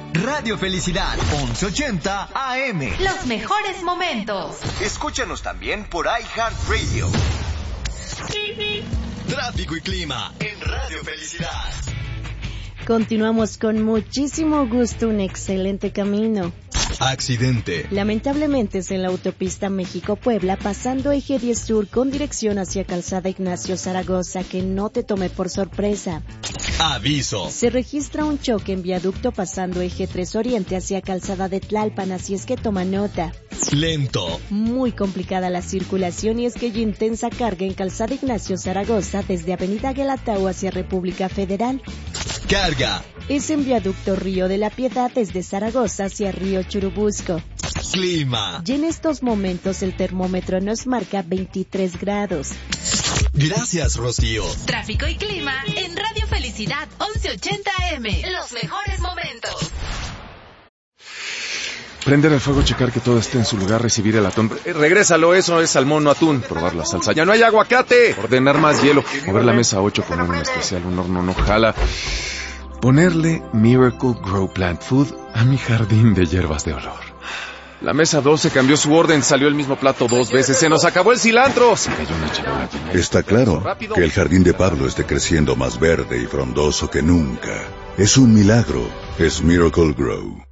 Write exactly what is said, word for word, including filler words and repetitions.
Radio Felicidad, once ochenta A M. Los mejores momentos. Escúchanos también por iHeartRadio. Tráfico y clima en Radio Felicidad. Continuamos con muchísimo gusto, un excelente camino. Accidente. Lamentablemente es en la autopista México-Puebla, pasando eje diez sur con dirección hacia Calzada Ignacio Zaragoza, que no te tome por sorpresa. Aviso. Se registra un choque en viaducto pasando eje tres oriente hacia Calzada de Tlalpan, así es que toma nota. Lento. Muy complicada la circulación y es que hay intensa carga en Calzada Ignacio Zaragoza desde Avenida Guelatao hacia República Federal. Carga. Es en viaducto Río de la Piedad desde Zaragoza hacia Río Churubusco. Clima. Y en estos momentos el termómetro nos marca veintitrés grados. Gracias, Rocío. Tráfico y clima en Radio Felicidad, once ochenta A M. Los mejores momentos. Prender el fuego, checar que todo esté en su lugar, recibir el atún. Eh, regrésalo, eso es salmón, no atún. Probar la salsa. ¡Ya no hay aguacate! Ordenar más hielo. Mover la mesa a ocho, poner un especial, un horno no jala. Ponerle Miracle Grow Plant Food a mi jardín de hierbas de olor. La mesa doce cambió su orden, salió el mismo plato dos veces. ¡Se nos acabó el cilantro! Se cayó una charola. Está claro que el jardín de Pablo esté creciendo más verde y frondoso que nunca. Es un milagro. Es Miracle Grow.